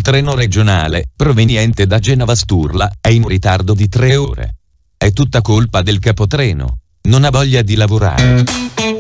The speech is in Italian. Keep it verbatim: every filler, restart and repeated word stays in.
Il treno regionale, proveniente da Genova Sturla, è in ritardo di tre ore. È tutta colpa del capotreno. Non ha voglia di lavorare.